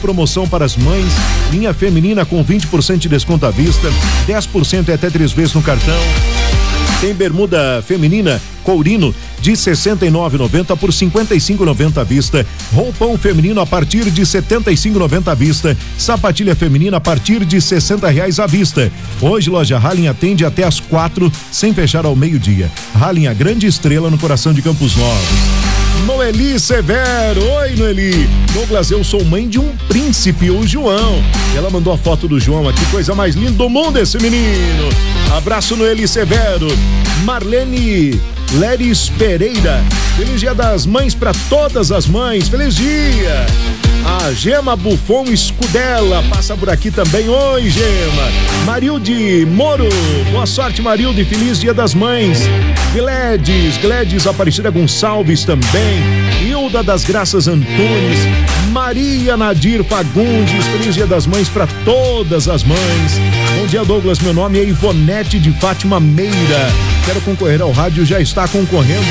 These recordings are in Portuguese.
promoção para as mães, linha feminina com 20% de desconto à vista, 10% até 3 vezes no cartão. Tem bermuda feminina courino de R$ 69,90 por R$ 55,90 à vista. Roupão feminino a partir de R$ 75,90 à vista. Sapatilha feminina a partir de R$ 60,00 à vista. Hoje, loja Halling atende até às 4, sem fechar ao meio-dia. Halling, a grande estrela no coração de Campos Novos. Noeli Severo, oi Noeli. Douglas, eu sou mãe de um príncipe, o João. Ela mandou a foto do João aqui, coisa mais linda do mundo esse menino. Abraço Noeli Severo. Marlene Leris Pereira, feliz dia das mães para todas as mães, feliz dia. A Gema Buffon Escudella passa por aqui também, oi Gema. Marilde Moro, boa sorte Marilde, feliz dia das mães. Gledes Aparecida Gonçalves também, Hilda das Graças Antunes, Maria Nadir Fagundes, feliz dia das mães para todas as mães. Bom dia Douglas, meu nome é Ivonete de Fátima Meira, quero concorrer ao rádio, já está concorrendo.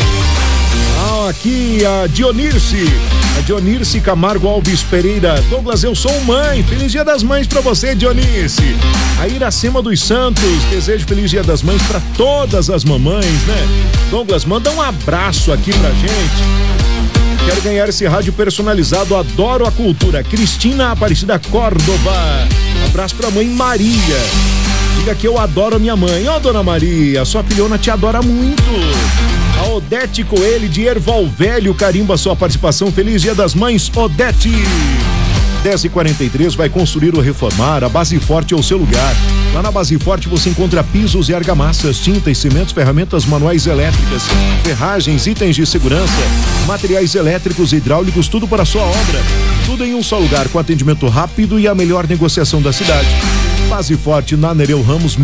Aqui a Dionirce Camargo Alves Pereira. Douglas, eu sou mãe, feliz dia das mães pra você, Dionirce. A Iracema dos Santos, desejo feliz dia das mães pra todas as mamães, né? Douglas, manda um abraço aqui pra gente. Quero ganhar esse rádio personalizado, adoro a cultura. Cristina Aparecida Córdova, abraço pra mãe Maria. Diga que eu adoro a minha mãe. Ó, dona Maria, sua filhona te adora muito. A Odete Coelho de Erval Velho carimba sua participação. Feliz dia das mães, Odete. 10h43, vai construir ou reformar? A Base Forte é o seu lugar. Lá na Base Forte você encontra pisos e argamassas, tintas, cimentos, ferramentas manuais elétricas, ferragens, itens de segurança, materiais elétricos e hidráulicos, tudo para a sua obra. Tudo em um só lugar, com atendimento rápido e a melhor negociação da cidade. Base Forte na Nereu Ramos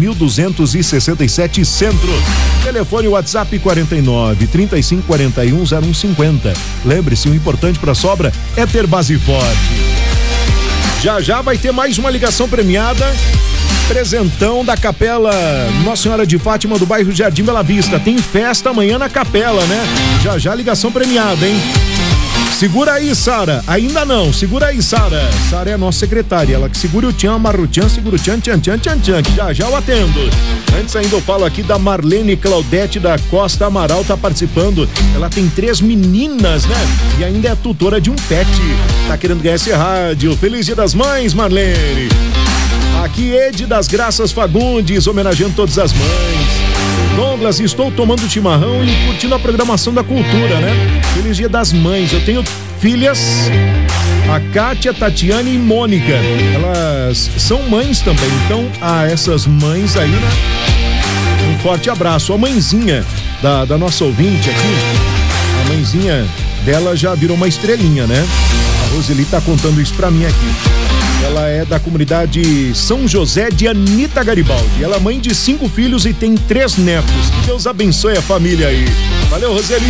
1267 Centro. Telefone WhatsApp 49 35 41 0150. Lembre-se, o importante para a sobra é ter Base Forte. Já vai ter mais uma ligação premiada. Presentão da Capela Nossa Senhora de Fátima do bairro Jardim Bela Vista. Tem festa amanhã na capela, né? Já ligação premiada, hein? Segura aí, Sara. Ainda não. Segura aí, Sara. Sara é a nossa secretária. Ela que segura o tchan, amarra o tchan, segura o tchan, tchan, tchan, tchan, tchan. Que já eu atendo. Antes ainda eu falo aqui da Marlene Claudete da Costa Amaral, tá participando. Ela tem 3 meninas, né? E ainda é tutora de um pet. Tá querendo ganhar esse rádio. Feliz dia das mães, Marlene. Aqui Ed das Graças Fagundes, homenageando todas as mães. Douglas, estou tomando chimarrão e curtindo a programação da cultura, né? Feliz dia das mães. Eu tenho filhas, a Kátia, Tatiane e Mônica. Elas são mães também. Então, a essas mães aí, né? Um forte abraço. A mãezinha da nossa ouvinte aqui, a mãezinha dela já virou uma estrelinha, né? A Roseli tá contando isso pra mim aqui. Ela é da comunidade São José de Anita Garibaldi. Ela é mãe de 5 filhos e tem 3 netos. Que Deus abençoe a família aí. Valeu, Roseli.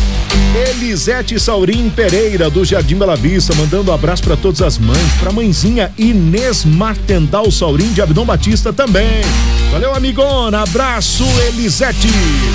Elisete Saurim Pereira, do Jardim Bela Vista, mandando um abraço para todas as mães. Pra mãezinha Inês Martendal Saurim, de Abdão Batista também. Valeu, amigona. Abraço, Elisete.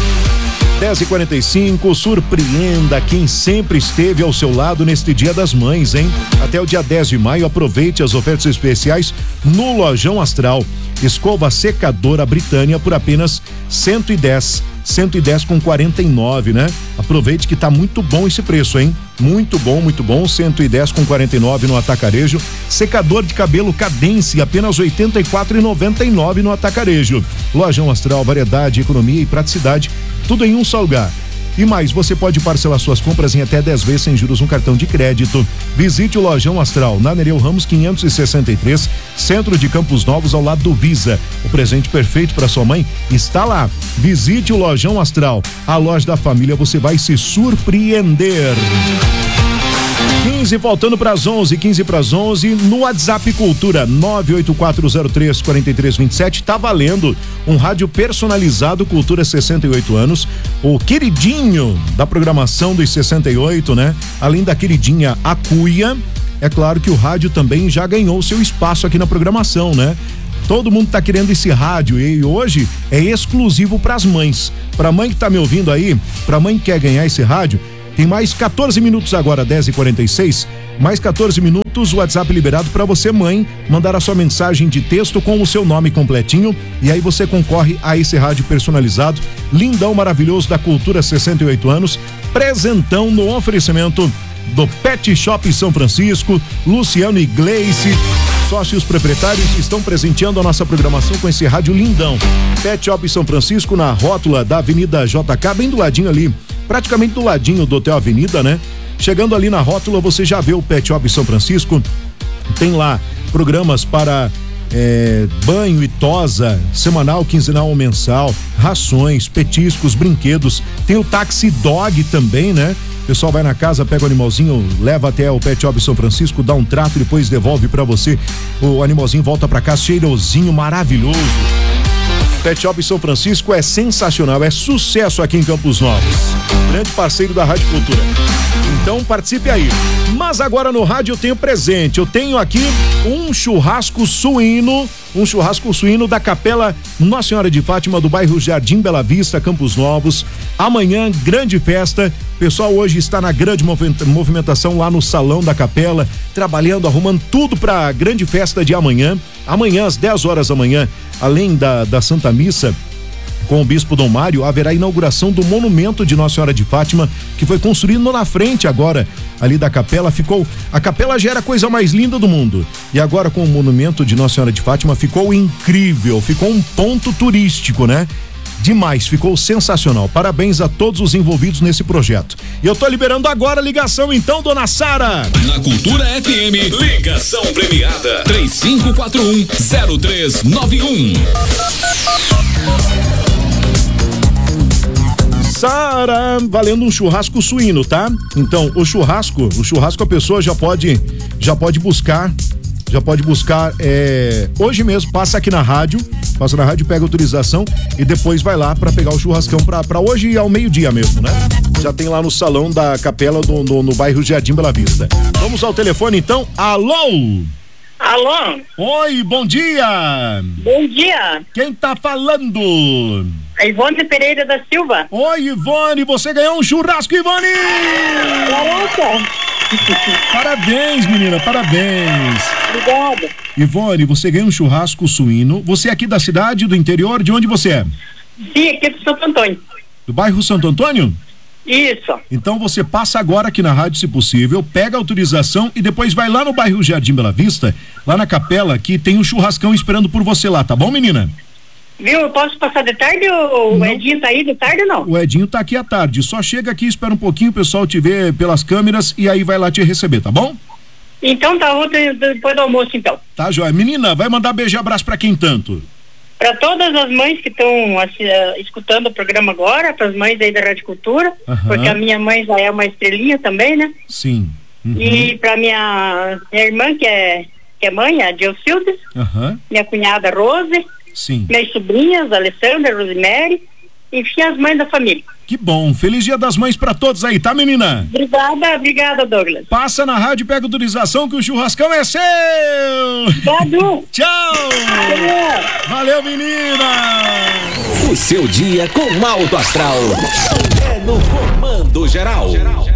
10h45, surpreenda quem sempre esteve ao seu lado neste Dia das Mães, hein? Até o dia 10 de maio, aproveite as ofertas especiais no Lojão Astral. Escova secadora Britânia por apenas 110 com 49, né? Aproveite que tá muito bom esse preço, hein? Muito bom, 110 com 49 no atacarejo. Secador de cabelo Cadence, apenas 84,99 no atacarejo. Lojão Astral, variedade, economia e praticidade, tudo em um só lugar. E mais, você pode parcelar suas compras em até 10 vezes sem juros no cartão de crédito. Visite o Lojão Astral, na Nereu Ramos 563, centro de Campos Novos, ao lado do Visa. O presente perfeito para sua mãe está lá. Visite o Lojão Astral, a loja da família, você vai se surpreender. 15 faltando para as 11, 15 para as 11, no WhatsApp Cultura 984034327, tá valendo um rádio personalizado Cultura 68 anos, o queridinho da programação dos 68, né? Além da queridinha Acuia, é claro que o rádio também já ganhou seu espaço aqui na programação, né? Todo mundo tá querendo esse rádio e hoje é exclusivo para as mães. Pra mãe que tá me ouvindo aí, pra mãe que quer ganhar esse rádio, Tem mais 14 minutos agora, 10h46. Mais 14 minutos, o WhatsApp liberado para você, mãe, mandar a sua mensagem de texto com o seu nome completinho. E aí você concorre a esse rádio personalizado, lindão, maravilhoso, da Cultura 68 anos. Presentão no oferecimento do Pet Shop São Francisco, Luciano e Gleice. Sócios proprietários estão presenteando a nossa programação com esse rádio lindão. Pet Shop São Francisco, na rótula da Avenida JK, bem do ladinho ali, praticamente do ladinho do Hotel Avenida, né? Chegando ali na rótula, você já vê o Pet Shop São Francisco. Tem lá programas para banho e tosa, semanal, quinzenal ou mensal, rações, petiscos, brinquedos. Tem o Taxi Dog também, né? O pessoal vai na casa, pega o animalzinho, leva até o Pet Shop São Francisco, dá um trato e depois devolve pra você. O animalzinho volta pra casa cheirosinho, maravilhoso. Pet Shop São Francisco é sensacional, é sucesso aqui em Campos Novos. Grande parceiro da Rádio Cultura. Então participe aí. Mas agora no rádio eu tenho presente. Eu tenho aqui um churrasco suíno da Capela Nossa Senhora de Fátima, do bairro Jardim Bela Vista, Campos Novos. Amanhã, grande festa. O pessoal hoje está na grande movimentação lá no salão da capela, trabalhando, arrumando tudo para a grande festa de amanhã. Amanhã, às 10 horas da manhã, além da Santa Missa, com o Bispo Dom Mário, haverá a inauguração do monumento de Nossa Senhora de Fátima, que foi construído na frente agora, ali da capela. A capela já era a coisa mais linda do mundo. E agora com o monumento de Nossa Senhora de Fátima ficou incrível, ficou um ponto turístico, né? Demais, ficou sensacional. Parabéns a todos os envolvidos nesse projeto. E eu tô liberando agora a ligação então, dona Sara. Na Cultura FM, ligação premiada 3541-0391. Sara, valendo um churrasco suíno, tá? Então, o churrasco a pessoa já pode buscar hoje mesmo, passa na rádio, pega autorização e depois vai lá pra pegar o churrascão pra hoje ao meio-dia mesmo, né? Já tem lá no salão da capela no bairro Jardim Bela Vista. Vamos ao telefone então. Alô? Alô? Oi, bom dia! Bom dia! Quem tá falando? A Ivone Pereira da Silva. Oi, Ivone, você ganhou um churrasco, Ivone! Caraca! Parabéns, menina, parabéns! Obrigada. Ivone, você ganhou um churrasco suíno. Você é aqui da cidade, do interior? De onde você é? Sim, aqui do Santo Antônio. Do bairro Santo Antônio? Isso. Então você passa agora aqui na rádio, se possível, pega a autorização e depois vai lá no bairro Jardim Bela Vista, lá na capela, que tem um churrascão esperando por você lá, tá bom, menina? Viu, eu posso passar de tarde ou o Edinho tá aí de tarde ou não? O Edinho tá aqui à tarde, só chega aqui, espera um pouquinho, o pessoal te vê pelas câmeras e aí vai lá te receber, tá bom? Então tá, ontem depois do almoço então. Tá, joia. Menina, vai mandar beijo e abraço pra quem tanto? Para todas as mães que estão escutando o programa agora, para as mães aí da Rádio Cultura, porque a minha mãe já é uma estrelinha também, né? Sim. Uhum. E para minha irmã, que é mãe, a Dilcildes, minha cunhada Rose, sim, minhas sobrinhas, Alessandra, Rosemary, enfim, as mães da família. Que bom, feliz Dia das Mães pra todos aí, tá, menina? Obrigada, Douglas. Passa na rádio, pega autorização que o churrascão é seu! Obrigado. Tchau! Valeu, menina! O seu dia com alto astral é no Comando Geral.